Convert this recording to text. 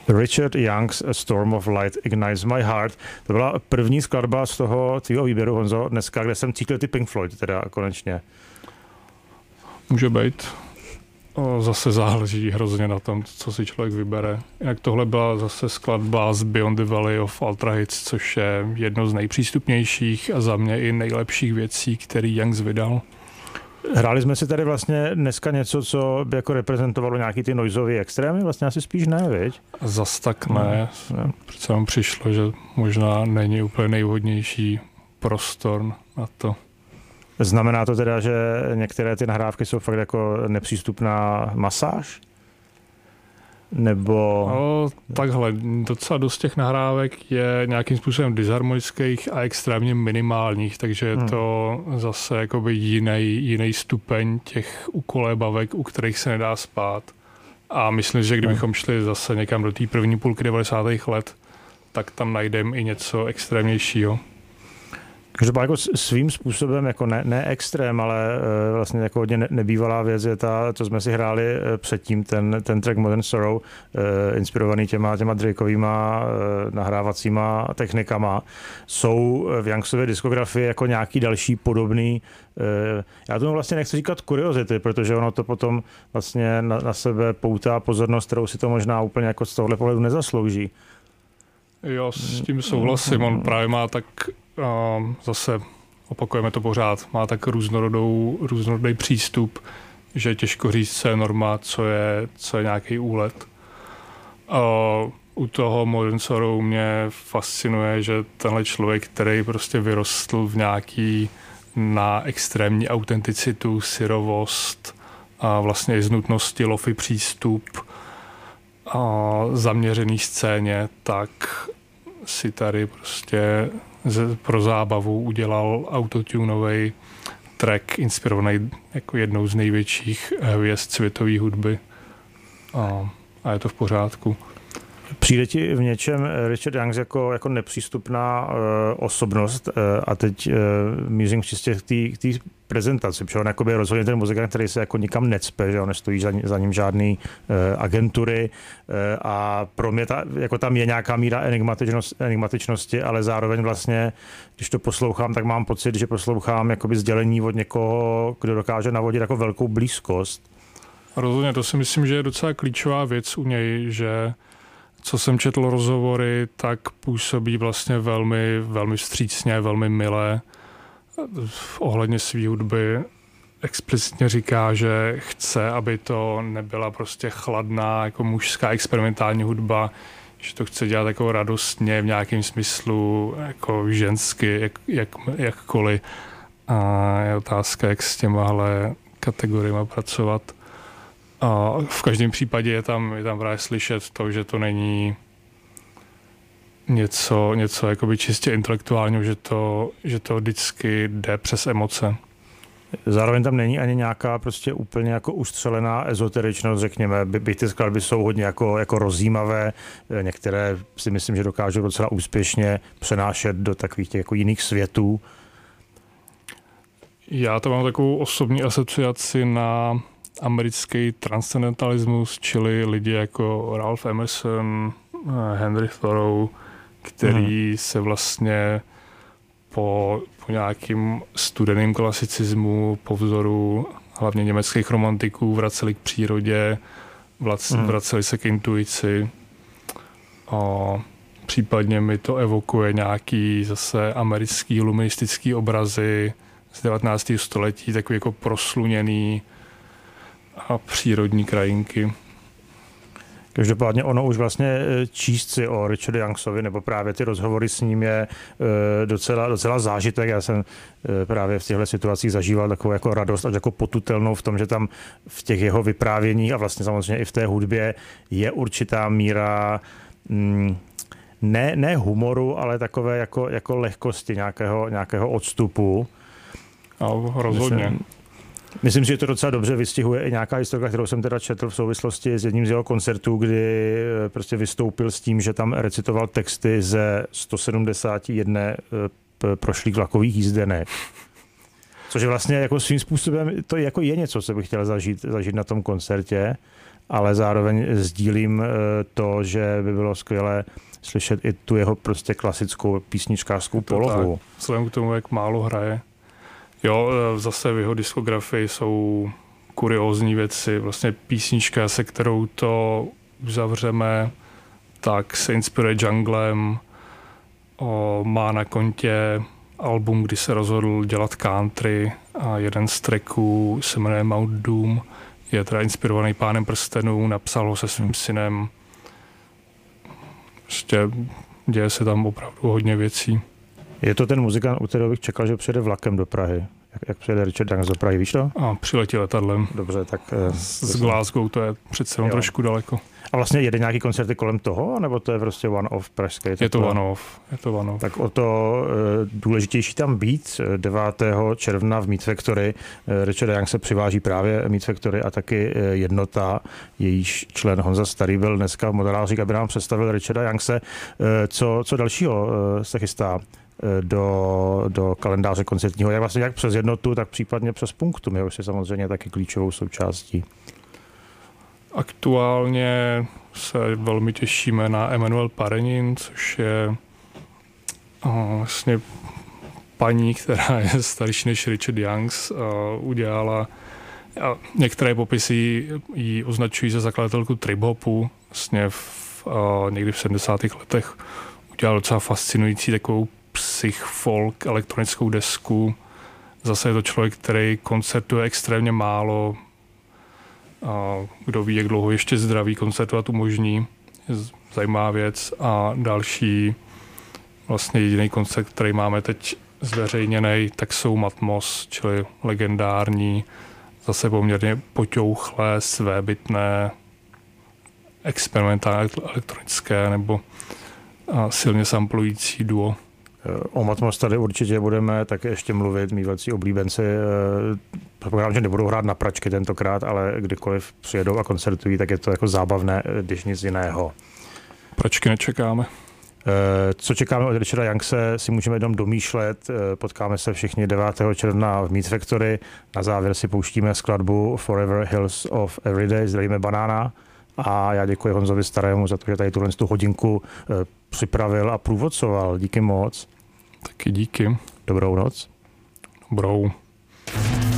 Richard Young's A Storm of Light Ignites My Heart. To byla první skladba z toho tvýho výběru, Honzo, dneska, kde jsem cítil ty Pink Floyd, teda konečně. Může být. Zase záleží hrozně na tom, co si člověk vybere. Jak tohle byla zase skladba z Beyond the Valley of Ultra Hits, což je jedno z nejpřístupnějších a za mě i nejlepších věcí, který Youngs vydal. Hráli jsme si tady vlastně dneska něco, co by jako reprezentovalo nějaký ty noizový extrémy? Vlastně asi spíš ne, viď? Zas tak ne. Přece vám přišlo, že možná není úplně nejvhodnější prostor na to. Znamená to teda, že některé ty nahrávky jsou fakt jako nepřístupná masáž? Nebo... No, takhle, docela dost těch nahrávek je nějakým způsobem disharmonických a extrémně minimálních, takže je to zase jakoby jiný stupeň těch ukolébavek, u kterých se nedá spát. A myslím, že kdybychom šli zase někam do té první půlky 90. let, tak tam najdeme i něco extrémnějšího. Každopádně jako svým způsobem, jako ne extrém, ale vlastně jako hodně nebývalá věc je ta, co jsme si hráli předtím, ten track Modern Sorrow, inspirovaný těma Drakeovýma nahrávacíma technikama, jsou v Youngsově diskografii jako nějaký další podobný, já tomu vlastně nechci říkat kuriozity, protože ono to potom vlastně na sebe poutá pozornost, kterou si to možná úplně jako z tohohle pohledu nezaslouží. Jo, s tím souhlasím, on právě má tak zase opakujeme to pořád, má tak různorodý přístup, že je těžko říct, co je norma, co je nějaký úlet. U toho Modern Sorrow mě fascinuje, že tenhle člověk, který prostě vyrostl v nějaký na extrémní autenticitu, syrovost a vlastně i z nutnosti lofi přístup a zaměřený scéně, tak si tady prostě pro zábavu udělal autotunový track inspirovaný jako jednou z největších hvězd světové hudby a je to v pořádku. Přijde ti v něčem Richard Youngs jako nepřístupná osobnost a teď mířím čistě k té prezentaci, protože on je rozhodně ten muzikant, který se jako nikam necpe, že on nestojí za ním žádný agentury a pro mě tam je nějaká míra enigmatičnosti, ale zároveň vlastně, když to poslouchám, tak mám pocit, že poslouchám jakoby sdělení od někoho, kdo dokáže navodit jako velkou blízkost. Rozhodně, to si myslím, že je docela klíčová věc u něj, že co jsem četl rozhovory, tak působí vlastně velmi, velmi vstřícně, velmi milé. Ohledně své hudby explicitně říká, že chce, aby to nebyla prostě chladná, jako mužská experimentální hudba, že to chce dělat jako radostně v nějakém smyslu, jako žensky, jakkoliv. A je otázka, jak s těmahle kategoriemi pracovat. A v každém případě je tam právě slyšet to, že to není něco jakoby čistě intelektuálního, že to vždycky jde přes emoce. Zároveň tam není ani nějaká prostě úplně jako ustřelená ezoteričnost, řekněme. Byť ty skladby jsou hodně jako rozjímavé, některé si myslím, že dokážou docela úspěšně přenášet do takových těch jako jiných světů. Já to mám takovou osobní asociaci na americký transcendentalismus, čili lidi jako Ralph Emerson, Henry Thoreau, který se vlastně po nějakým studeným klasicismu, po vzoru hlavně německých romantiků vraceli k přírodě, vraceli se k intuici. A případně mi to evokuje nějaký zase americký iluministický obrazy z 19. století, takový jako prosluněný a přírodní krajinky. Každopádně ono už vlastně číst si o Richardu Youngsovi nebo právě ty rozhovory s ním je docela zážitek. Já jsem právě v těchto situacích zažíval takovou jako radost až jako potutelnou v tom, že tam v těch jeho vyprávěních a vlastně samozřejmě i v té hudbě je určitá míra ne humoru, ale takové jako lehkosti, nějakého odstupu. Rozhodně. Myslím si, že to docela dobře vystihuje i nějaká historka, kterou jsem teda četl v souvislosti s jedním z jeho koncertů, kdy prostě vystoupil s tím, že tam recitoval texty ze 171 prošlých vlakových jízdenek. Což je vlastně jako svým způsobem, to jako je něco, co bych chtěl zažít na tom koncertě. ale zároveň sdílím to, že by bylo skvělé slyšet i tu jeho prostě klasickou písničkářskou polohu. Vzhledem k tomu, jak málo hraje. Jo, zase v jeho diskografii jsou kuriózní věci. Vlastně písnička, se kterou to uzavřeme, tak se inspiruje junglem, má na kontě album, kdy se rozhodl dělat country a jeden z tracků se jmenuje Mount Doom. Je teda inspirovaný Pánem prstenů, napsal ho se svým synem. Prostě děje se tam opravdu hodně věcí. Je to ten muzikant, u kterého bych čekal, že přijede vlakem do Prahy. Jak přijede Richard Youngs do Prahy, víš to? A přiletí letadlem. Dobře, tak... Z Glasgow to je přece trošku daleko. A vlastně jede nějaký koncerty kolem toho, nebo to je prostě one-off pražský? Je to one-off. Tak o to důležitější tam být 9. června v Meat Factory. Richard Young se přiváží právě Meat Factory a taky Jednota, jejíž člen Honza Starý byl dneska v Modelářích, aby nám představil Richarda Youngse. Co dalšího se chystá do kalendáře koncertního, jak přes Jednotu, tak případně přes Punktum, jehož je samozřejmě taky klíčovou součástí. Aktuálně se velmi těšíme na Emmanuel Parenin, což je vlastně paní, která je starší než Richard Youngs, udělala, některé popisy ji označují za zakladatelku trip-hopu, vlastně někdy v 70. letech udělala docela fascinující takovou psych-folk elektronickou desku. Zase je to člověk, který koncertuje extrémně málo. A kdo ví, jak dlouho ještě zdravý koncertovat umožní. Je zajímavá věc. A další, vlastně jediný koncert, který máme teď zveřejněný, tak jsou Matmos, čili legendární, zase poměrně poťouchlé, svébytné, experimentální elektronické nebo silně samplující duo. O Matmos tady určitě budeme také ještě mluvit, mý velcí oblíbenci. Předpokládám, že nebudou hrát na pračky tentokrát, ale kdykoliv přijedou a koncertují, tak je to jako zábavné, když nic jiného. Pračky nečekáme. Co čekáme od Richarda Youngse, si můžeme jenom domýšlet. Potkáme se všichni 9. června v Meat Factory. Na závěr si pouštíme skladbu Forever Hills of Everyday, zdravíme Banána. A já děkuji Honzovi Starému za to, že tady tu hodinku připravil a průvodcoval. Díky moc. Taky díky. Dobrou noc. Dobrou.